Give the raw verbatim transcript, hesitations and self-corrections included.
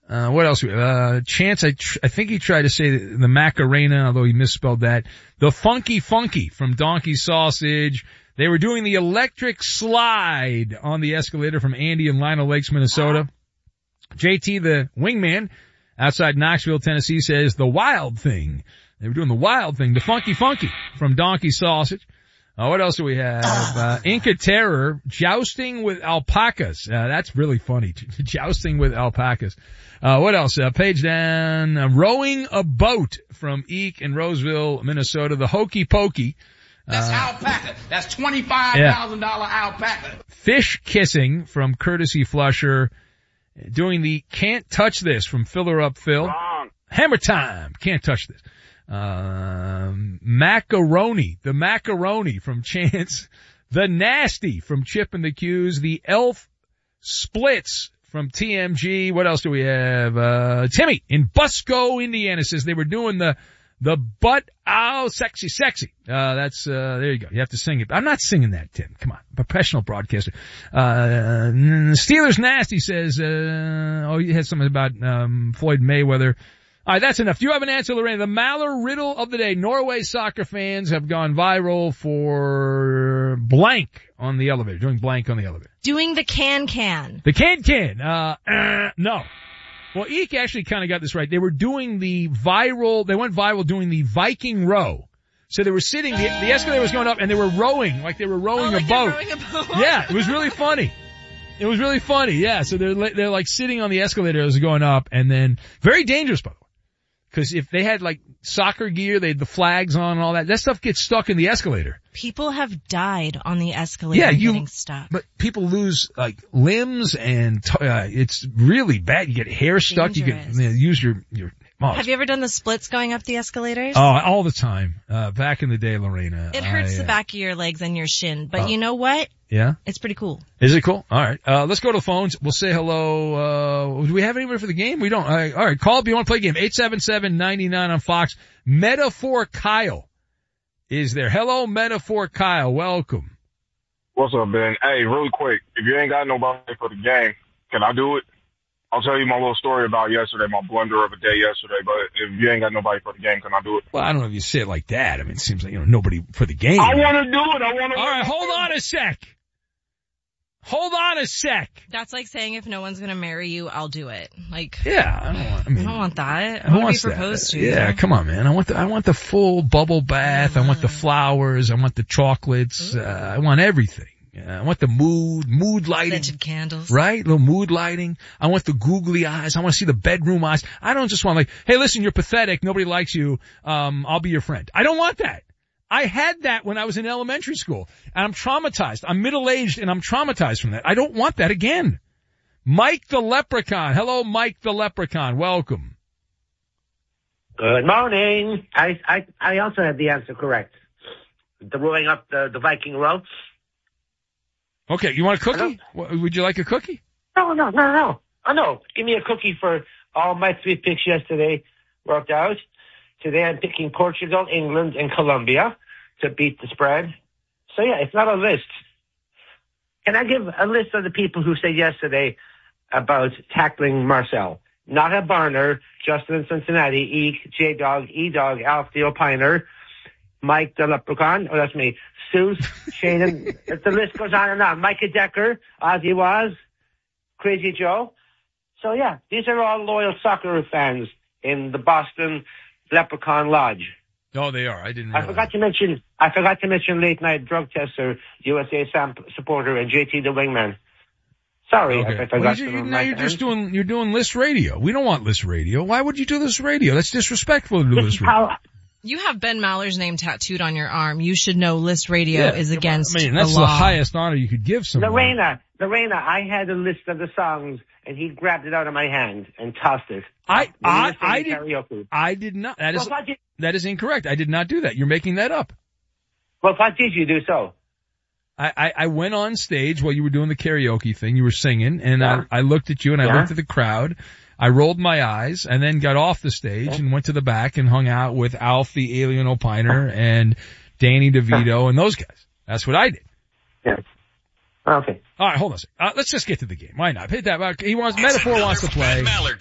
Uh, what else? Uh, Chance, I, tr- I think he tried to say the, the Macarena, although he misspelled that. The Funky Funky from Donkey Sausage. They were doing the electric slide on the escalator from Andy in Lino Lakes, Minnesota. J T, the wingman, outside Knoxville, Tennessee, says the wild thing. They were doing the wild thing. The Funky Funky from Donkey Sausage. Uh, what else do we have? Uh, Inca Terror, jousting with alpacas. Uh, that's really funny. Jousting with alpacas. Uh, what else? Uh, page down, uh, rowing a boat from Eek in Roseville, Minnesota. The Hokey Pokey. That's uh, alpaca. That's twenty-five thousand dollars yeah. alpaca. Fish Kissing from Courtesy Flusher. Doing the Can't Touch This from Filler Up Phil. Wrong. Hammer Time. Can't touch this. Um, Macaroni, the Macaroni from Chance, the Nasty from Chip and the Q's, the Elf Splits from T M G. What else do we have? Uh, Timmy in Busco, Indiana says they were doing the, the butt ow sexy sexy. Uh, that's, uh, there you go. You have to sing it. I'm not singing that, Tim. Come on. Professional broadcaster. Uh, Steelers Nasty says, uh, oh, you had something about, um, Floyd Mayweather. All right, that's enough. Do you have an answer, Lorraine? The Maller riddle of the day. Norway soccer fans have gone viral for blank on the elevator. Doing blank on the elevator. Doing the can-can. The can-can. Uh, uh, no. Well, Eek actually kind of got this right. They were doing the viral, they went viral doing the Viking row. So they were sitting, the, the escalator was going up and they were rowing, like they were rowing, oh, like a, boat. rowing a boat. Yeah, it was really funny. It was really funny, yeah. So they're, they're like sitting on the escalator as it's going up and then, very dangerous by the way. Cause if they had like soccer gear, they had the flags on and all that, that stuff gets stuck in the escalator. People have died on the escalator yeah, you, getting stuck. But people lose like limbs and, t- uh, it's really bad. You get hair stuck, Dangerous. you can you know, use your, your, oh, have you ever done the splits going up the escalators? Oh, all the time. Uh, back in the day, Lorena. It hurts I, the uh, back of your legs and your shin, but uh, you know what? Yeah? It's pretty cool. Is it cool? All right. Uh, let's go to the phones. We'll say hello. Uh, do we have anybody for the game? We don't. All right. All right. Call if you want to play a game. eight seven seven, nine nine on Fox. Metaphor Kyle is there. Hello, Metaphor Kyle. Welcome. What's up, Ben? Hey, really quick. If you ain't got nobody for the game, can I do it? I'll tell you my little story about yesterday, my blunder of a day yesterday, but if you ain't got nobody for the game, can I do it? Well, I don't know if you say it like that. I mean, it seems like, you know, nobody for the game. I want to do it. I want to. All right. Hold on a sec. Hold on a sec. That's like saying if no one's going to marry you, I'll do it. Like, yeah, I don't want, I mean, I don't want that. I who want wants to be proposed that? to. Yeah, come on, man. I want the, I want the full bubble bath. I want the flowers. I want the chocolates. Uh, I want everything. Uh, I want the mood, mood lighting. Scented candles. Right? Little mood lighting. I want the googly eyes. I want to see the bedroom eyes. I don't just want like, hey, listen, you're pathetic. Nobody likes you. Um, I'll be your friend. I don't want that. I had that when I was in elementary school, and I'm traumatized. I'm middle-aged, and I'm traumatized from that. I don't want that again. Mike the Leprechaun. Hello, Mike the Leprechaun. Welcome. Good morning. I I I also had the answer correct. The rowing up the, the Viking row. Okay, you want a cookie? W- Would you like a cookie? No, no, no, no. Oh, no. Give me a cookie for all my three picks yesterday worked out. Today I'm picking Portugal, England, and Colombia to beat the spread. So, yeah, it's not a list. Can I give a list of the people who said yesterday about tackling Marcel? Not a Barner, Justin in Cincinnati, Eek, J-Dog, E-Dog, Alf the Opiner, Mike the Leprechaun, oh, that's me, Seuss, Shannon, the list goes on and on. Micah Decker, Ozzy Waz, Crazy Joe. So, yeah, these are all loyal soccer fans in the Boston Leprechaun Lodge. Oh, they are. I didn't know I forgot that. to mention, I forgot to mention late night drug tester, U S A Sam supporter, and J T the wingman. Sorry, Okay. I, I forgot Well, to you, you, mention. now you're just doing, you're doing list radio. We don't want list radio. Why would you do this radio? That's disrespectful to do This list is radio. how, You have Ben Maller's name tattooed on your arm. You should know List Radio Yeah, is against I mean, that's the the law. highest honor you could give someone. Lorena, Lorena, I had a list of the songs, and he grabbed it out of my hand and tossed it. I, When he I, was I singing did, karaoke. I did not. That is, Well, what did, that is incorrect. I did not do that. You're making that up. well, what did you do so? I, I, I went on stage while you were doing the karaoke thing. You were singing, and Yeah. I, I looked at you, and I Yeah. looked at the crowd. I rolled my eyes, and then got off the stage Yeah. and went to the back and hung out with Alf the Alien Opiner and Danny DeVito and those guys. That's what I did. Yeah. Okay. All right, hold on a second. Uh, let's just get to the game. Why not? Hit that. He wants, Metaphor wants to play.